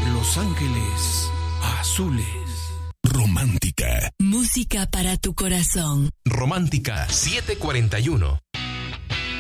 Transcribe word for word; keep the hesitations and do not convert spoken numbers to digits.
Los Ángeles Azules. Romántica. Música para tu corazón. Romántica setecientos cuarenta y uno.